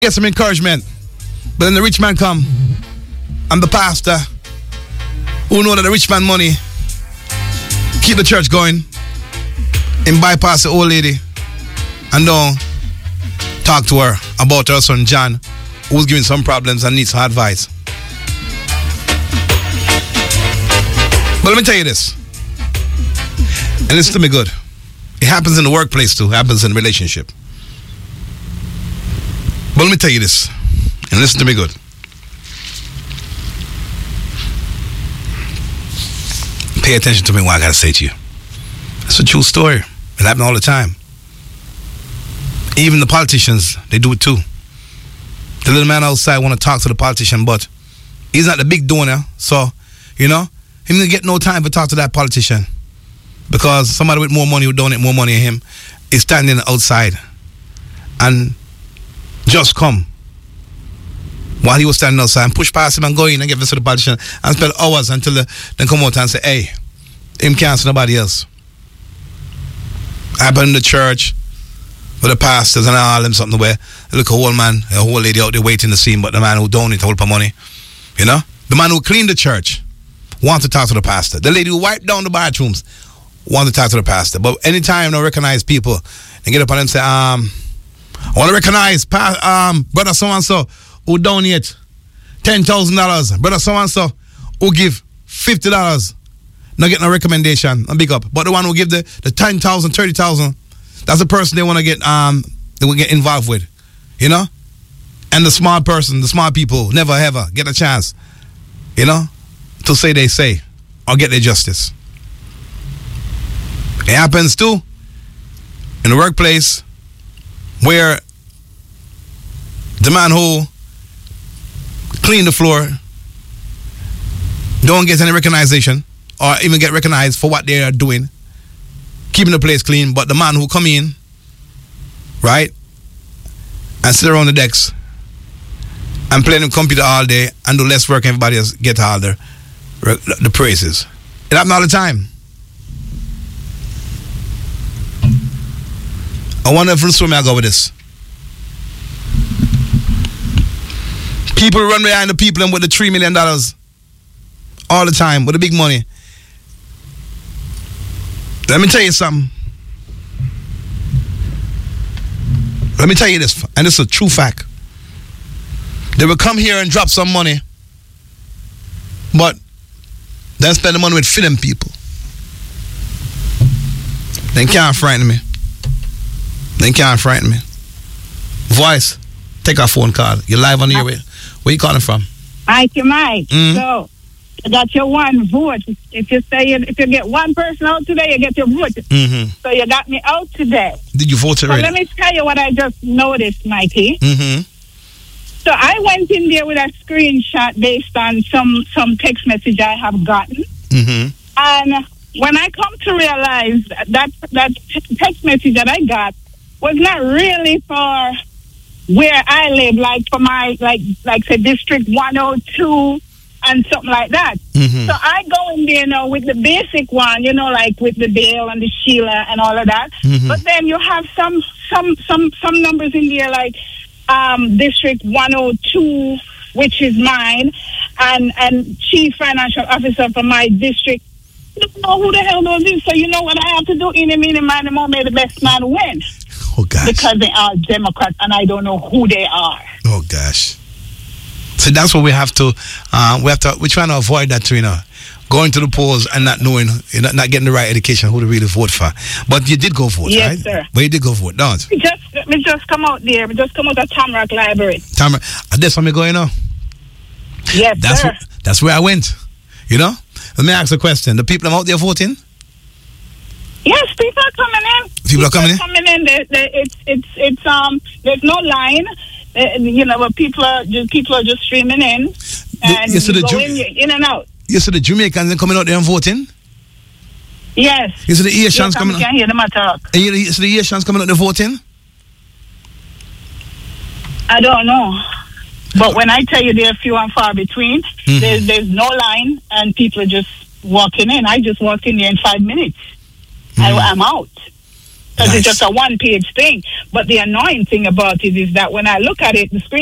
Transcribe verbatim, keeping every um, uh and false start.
get some encouragement. But then the rich man come, and the pastor, who know that the rich man money keep the church going, and bypass the old lady, and don't talk to her about her son John, who's giving some problems and needs some advice. But let me tell you this, and listen to me good. It happens in the workplace too. It happens in relationship. But let me tell you this, and listen to me good. Pay attention to me what I gotta say to you. It's a true story. It happens all the time. Even the politicians, they do it too. The little man outside want to talk to the politician, but he's not the big donor, so, you know, he doesn't get no time to talk to that politician because somebody with more money who donate more money than him is standing outside and just come while he was standing outside and push past him and go in and give this to the politician and spend hours until they, they come out and say, hey, him can't see nobody else. Happened in the church with the pastors and all them something where look a whole man, a whole lady out there waiting to see him, but the man who donated a whole lot of money, you know, the man who cleaned the church wants to talk to the pastor. The lady who wiped down the bathrooms wants to talk to the pastor. But anytime they recognize people, they get up on them and say, um, I want to recognize um, brother so-and-so who donate ten thousand dollars, brother so-and-so who give fifty dollars, not get no recommendation, and big up. But the one who give the, the ten thousand, thirty thousand, that's the person they want to get um they will get involved with, you know? And the smart person, the smart people, never ever get a chance, you know, to say they say or get their justice. It happens too in the workplace where the man who clean the floor don't get any recognition or even get recognized for what they are doing, keeping the place clean, but the man who come in, right, and sit around the decks and play on the computer all day and do less work, everybody else get all the, the praises. It happens all the time. I wonder if where I go with this. People run behind the people and with the three million dollars all the time with the big money. Let me tell you something. Let me tell you this, and this is a true fact. They will come here and drop some money, but then spend the money with film people. They can't frighten me. They can't frighten me. Voice, take our phone call. You're live on the air. Where you calling from? Mikey Mike. Mm-hmm. So, you got your one vote. If you say if you get one person out today, you get your vote. Mm-hmm. So you got me out today. Did you vote already? So let me tell you what I just noticed, Mikey. Mm-hmm. So I went in there with a screenshot based on some some text message I have gotten. Mm-hmm. And when I come to realize that that text message that I got was not really for where I live, like for my, like, like say, District one oh two and something like that. Mm-hmm. So I go in there now with the basic one, you know, like with the Dale and the Sheila and all of that. Mm-hmm. But then you have some, some, some, some numbers in there, like um, District one oh two, which is mine, and, and Chief Financial Officer for my district. I don't know who the hell knows this. So you know what I have to do? In a minute, man, the moment the best man win. Oh, gosh. Because they are Democrats and I don't know who they are. Oh, gosh. So that's what we have to, uh, we have to, we're trying to avoid that too, you know, going to the polls and not knowing, not, not getting the right education, who to really vote for. But you did go vote, yes, right? Yes, sir. But you did go vote, don't you? Just, me just come out there. Me just come out of Tamarack Library. Tamarack, that's where me going now? Yes, that's sir. Wh- that's where I went, you know? Let me ask a question. The people out there voting? Yes, people are coming in. People, people are coming in? coming in. They, they, it's, it's, it's, um, there's no line. Uh, you know, but people are just, people are just streaming in. And the, you you go Ju- in, you're in and out. You see the Jamaicans coming out there and voting? Yes. You see the Asians yes, coming out? I can hear them talk. And you see the Asians coming out there voting? I don't know. But when I tell you they're few and far between, mm-hmm. there's, there's no line and people are just walking in. I just walked in there in five minutes. Mm-hmm. I, I'm out. because Nice. it's just a one-page thing. But the annoying thing about it is that when I look at it, the screen